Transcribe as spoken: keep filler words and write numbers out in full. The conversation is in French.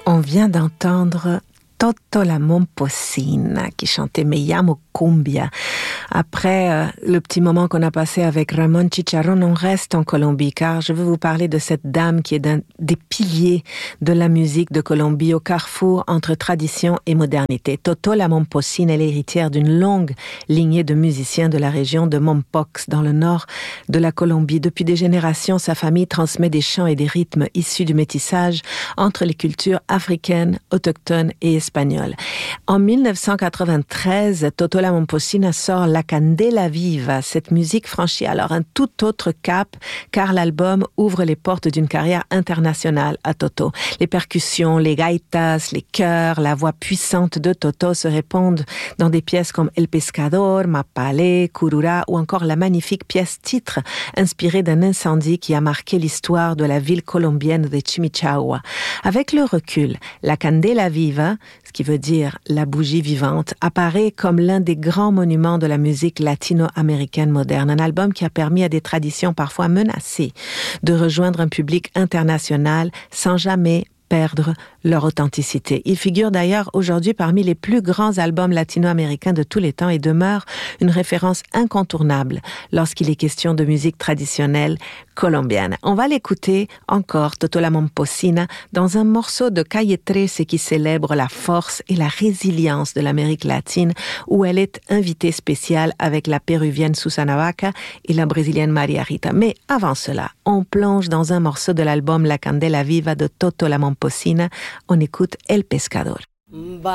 On vient d'entendre Toto la Momposina qui chantait Me llamo Cumbia. Après euh, le petit moment qu'on a passé avec Ramon Chicharrón, on reste en Colombie car je veux vous parler de cette dame qui est d'un des piliers de la musique de Colombie au carrefour entre tradition et modernité. Toto la Momposina est l'héritière d'une longue lignée de musiciens de la région de Mompox dans le nord de la Colombie. Depuis des générations, sa famille transmet des chants et des rythmes issus du métissage entre les cultures africaines, autochtones et espagnoles. En dix-neuf cent quatre-vingt-treize, Toto la Momposina sort La Candela Viva. Cette musique franchit alors un tout autre cap car l'album ouvre les portes d'une carrière internationale à Toto. Les percussions, les gaitas, les chœurs, la voix puissante de Toto se répandent dans des pièces comme El Pescador, Mapale, Curura ou encore la magnifique pièce titre inspirée d'un incendie qui a marqué l'histoire de la ville colombienne de Chimichagua. Avec le recul, La Candela Viva, ce qui veut dire la bougie vivante, apparaît comme l'un des grands monuments de la musique latino-américaine moderne. Un album qui a permis à des traditions parfois menacées de rejoindre un public international sans jamais perdre leur authenticité. Il figure d'ailleurs aujourd'hui parmi les plus grands albums latino-américains de tous les temps et demeure une référence incontournable lorsqu'il est question de musique traditionnelle colombienne. On va l'écouter encore, Toto la Momposina, dans un morceau de Calle trece qui célèbre la force et la résilience de l'Amérique latine, où elle est invitée spéciale avec la péruvienne Susana Baca et la brésilienne Maria Rita. Mais avant cela, on plonge dans un morceau de l'album La Candela Viva de Toto la Momposina. On écoute El Pescador.